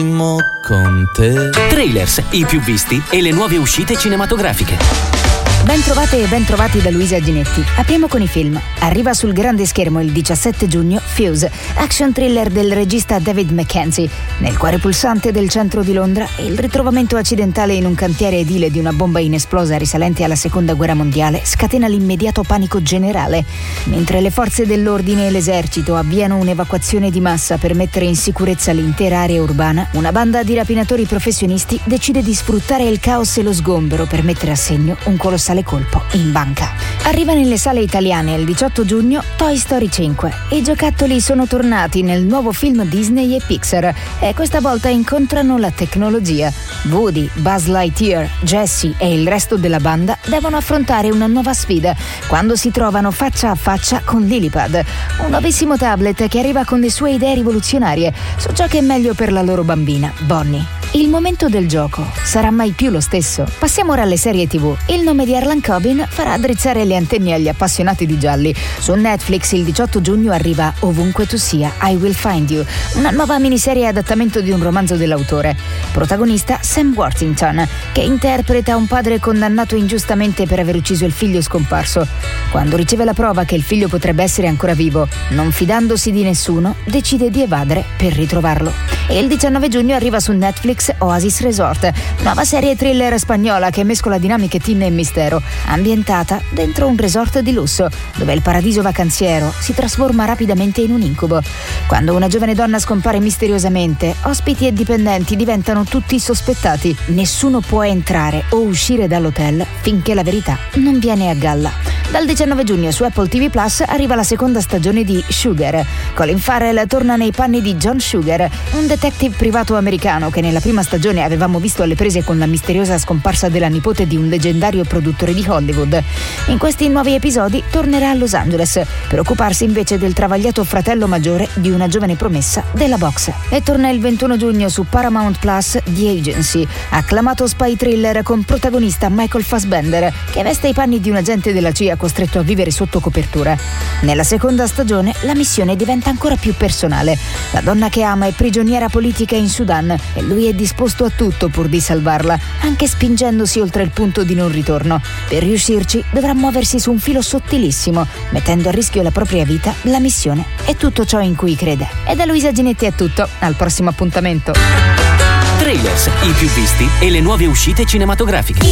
Con te. Trailers, i più visti e le nuove uscite cinematografiche. Ben trovate e ben trovati da Luisa Ginetti. Apriamo con i film. Arriva sul grande schermo il 17 giugno Fuse, action thriller del regista David Mackenzie. Nel cuore pulsante del centro di Londra, il ritrovamento accidentale in un cantiere edile di una bomba inesplosa risalente alla Seconda Guerra Mondiale scatena l'immediato panico generale. Mentre le forze dell'ordine e l'esercito avviano un'evacuazione di massa per mettere in sicurezza l'intera area urbana, una banda di rapinatori professionisti decide di sfruttare il caos e lo sgombero per mettere a segno un colossale colpo in banca. Arriva nelle sale italiane il 18 giugno Toy Story 5. I giocattoli sono tornati nel nuovo film Disney e Pixar e questa volta incontrano la tecnologia. Woody, Buzz Lightyear, Jessie e il resto della banda devono affrontare una nuova sfida quando si trovano faccia a faccia con Lilipad, un nuovissimo tablet che arriva con le sue idee rivoluzionarie su ciò che è meglio per la loro bambina, Bonnie. Il momento del gioco sarà mai più lo stesso. Passiamo ora alle serie TV. Il nome di Harlan Coben farà drizzare le antenne agli appassionati di gialli. Su Netflix il 18 giugno arriva Ovunque tu sia, I Will Find You, una nuova miniserie adattamento di un romanzo dell'autore. Protagonista Sam Worthington, che interpreta un padre condannato ingiustamente per aver ucciso il figlio scomparso. Quando riceve la prova che il figlio potrebbe essere ancora vivo, non fidandosi di nessuno, decide di evadere per ritrovarlo. E il 19 giugno arriva su Netflix Oasis Resort, nuova serie thriller spagnola che mescola dinamiche teen e mistero, ambientata dentro un resort di lusso, dove il paradiso vacanziero si trasforma rapidamente in un incubo. Quando una giovane donna scompare misteriosamente, ospiti e dipendenti diventano tutti sospettati. Nessuno può entrare o uscire dall'hotel finché la verità non viene a galla. Dal 19 giugno su Apple TV Plus arriva la seconda stagione di Sugar. Colin Farrell torna nei panni di John Sugar, un detective privato americano che nella prima stagione avevamo visto alle prese con la misteriosa scomparsa della nipote di un leggendario produttore di Hollywood. In questi nuovi episodi tornerà a Los Angeles per occuparsi invece del travagliato fratello maggiore di una giovane promessa della box. E torna il 21 giugno su Paramount Plus The Agency, acclamato spy thriller con protagonista Michael Fassbender, che veste i panni di un agente della CIA costretto a vivere sotto copertura. Nella seconda stagione la missione diventa ancora più personale. La donna che ama è prigioniera politica in Sudan e lui è disposto a tutto pur di salvarla, anche spingendosi oltre il punto di non ritorno. Per riuscirci dovrà muoversi su un filo sottilissimo, mettendo a rischio la propria vita, la missione e tutto ciò in cui crede. E da Luisa Ginetti è tutto, al prossimo appuntamento. Trailers, i più visti e le nuove uscite cinematografiche.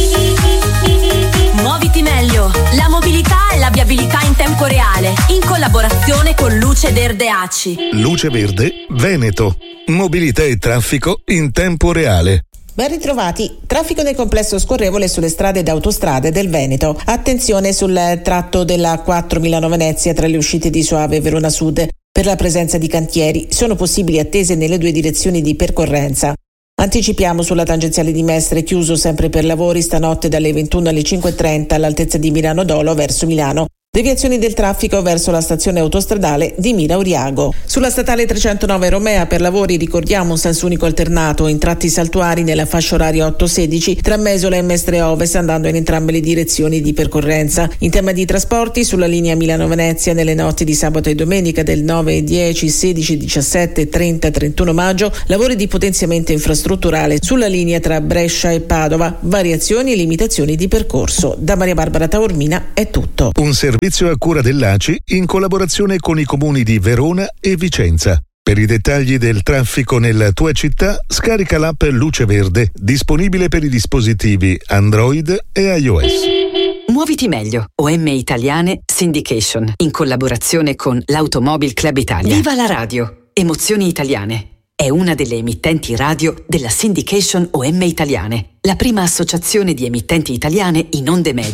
Muoviti meglio, la mobilità e la viabilità in tempo reale, in collaborazione con Luce Verde ACI. Luce Verde Veneto, mobilità e traffico in tempo reale. Ben ritrovati. Traffico nel complesso scorrevole sulle strade ed autostrade del Veneto. Attenzione sul tratto della 4 Milano-Venezia tra le uscite di Soave e Verona Sud. Per la presenza di cantieri sono possibili attese nelle due direzioni di percorrenza. Anticipiamo sulla tangenziale di Mestre, chiuso sempre per lavori stanotte dalle 21 alle 5:30 all'altezza di Milano Dolo verso Milano. Deviazioni del traffico verso la stazione autostradale di Mira Oriago. Sulla statale 309 Romea per lavori ricordiamo un senso unico alternato in tratti saltuari nella fascia oraria 8-16 tra Mesola e Mestre Ovest andando in entrambe le direzioni di percorrenza. In tema di trasporti sulla linea Milano-Venezia nelle notti di sabato e domenica del 9 e 10, 16, 17, 30, 31 maggio lavori di potenziamento infrastrutturale sulla linea tra Brescia e Padova, variazioni e limitazioni di percorso. Da Maria Barbara Taormina è tutto. Un servizio a cura dell'ACI in collaborazione con i comuni di Verona e Vicenza. Per i dettagli del traffico nella tua città, scarica l'app Luce Verde, disponibile per i dispositivi Android e iOS. Muoviti meglio. OM Italiane Syndication, in collaborazione con l'Automobile Club Italia. Viva la radio! Emozioni italiane. È una delle emittenti radio della Syndication OM Italiane, la prima associazione di emittenti italiane in onde medie.